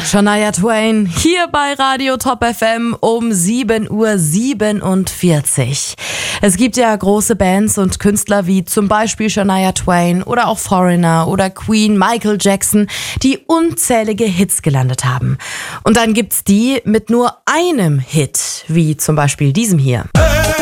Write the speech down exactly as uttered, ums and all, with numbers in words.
Shania Twain hier bei Radio Top F M um sieben Uhr siebenundvierzig. Es gibt ja große Bands und Künstler wie zum Beispiel Shania Twain oder auch Foreigner oder Queen, Michael Jackson, die unzählige Hits gelandet haben. Und dann gibt's die mit nur einem Hit, wie zum Beispiel diesem hier.